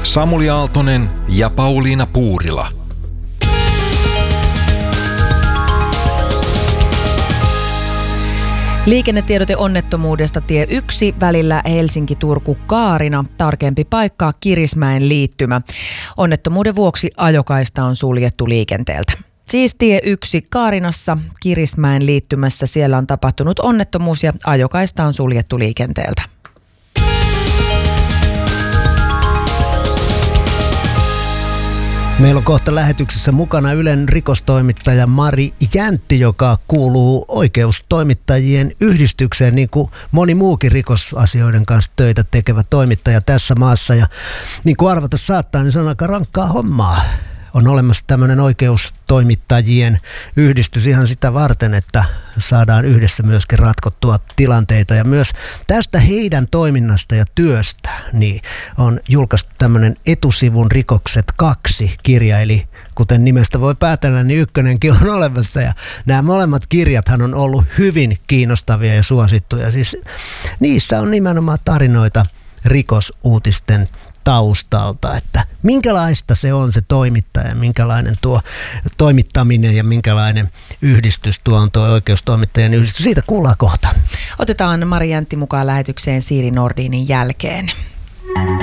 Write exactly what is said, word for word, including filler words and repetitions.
Samuli Aaltonen ja Pauliina Puurila. Liikennetiedote onnettomuudesta tie yksi välillä Helsinki-Turku-Kaarina. Tarkempi paikka Kirismäen liittymä. Onnettomuuden vuoksi ajokaista on suljettu liikenteeltä. Siis tie yksi Kaarinassa Kirismäen liittymässä. Siellä on tapahtunut onnettomuus ja ajokaista on suljettu liikenteeltä. Meillä on kohta lähetyksessä mukana Ylen rikostoimittaja Mari Jäntti, joka kuuluu oikeustoimittajien yhdistykseen, niin kuin moni muukin rikosasioiden kanssa töitä tekevä toimittaja tässä maassa. Ja niin kuin arvata saattaa, niin se on aika rankkaa hommaa. On olemassa tämmöinen oikeustoimittajien yhdistys ihan sitä varten, että saadaan yhdessä myöskin ratkottua tilanteita. Ja myös tästä heidän toiminnasta ja työstä niin on julkaistu tämmöinen Etusivun rikokset kaksi kirja. Eli kuten nimestä voi päätellä, niin ykkönenkin on olemassa. Ja nämä molemmat kirjathan on ollut hyvin kiinnostavia ja suosittuja. Siis niissä on nimenomaan tarinoita rikosuutisten taustalta, että minkälaista se on se toimittaja, minkälainen tuo toimittaminen ja minkälainen yhdistys tuo on tuo oikeustoimittajien yhdistys. Siitä kuullaan kohta. Otetaan Mari Jäntti mukaan lähetykseen Siiri Nordinin jälkeen.